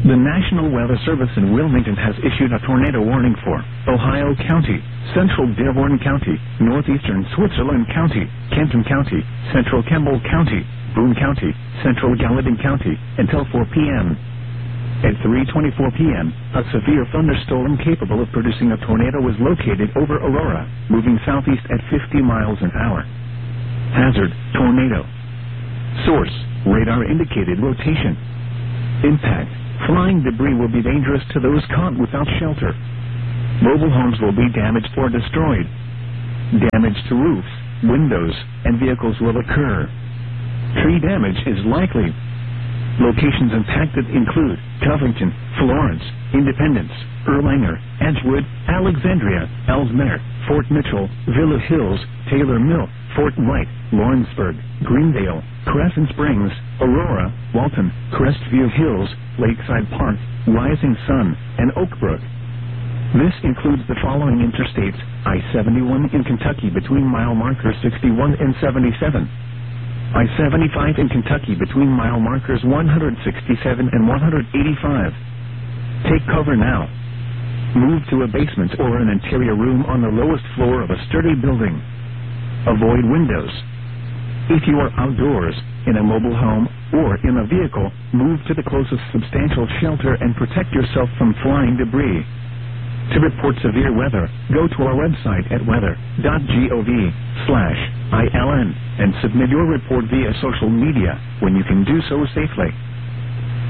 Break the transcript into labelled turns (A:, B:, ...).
A: The National Weather Service in Wilmington has issued a tornado warning for Ohio County, Central Dearborn County, Northeastern Switzerland County, Kenton County, Central Campbell County, Boone County, Central Gallatin County, until 4 p.m. At 3:24 p.m., a severe thunderstorm capable of producing a tornado was located over Aurora, moving southeast at 50 miles an hour. Hazard, tornado. Source, radar indicated rotation. Impact, flying debris will be dangerous to those caught without shelter. Mobile homes will be damaged or destroyed. Damage to roofs, windows, and vehicles will occur. Tree damage is likely. Locations impacted include Covington, Florence, Independence, Erlanger, Edgewood, Alexandria, Ellesmere, Fort Mitchell, Villa Hills, Taylor Mill, Fort Wright, Lawrenceburg, Greendale, Crescent Springs, Aurora, Walton, Crestview Hills, Lakeside Park, Rising Sun, and Oak Brook. This includes the following interstates: I-71 in Kentucky between mile markers 61 and 77. I-75 in Kentucky between mile markers 167 and 185. Take cover now. Move to a basement or an interior room on the lowest floor of a sturdy building. Avoid windows. If you are outdoors, in a mobile home, or in a vehicle, move to the closest substantial shelter and protect yourself from flying debris. To report severe weather, go to our website at weather.gov/ILN and submit your report via social media when you can do so safely.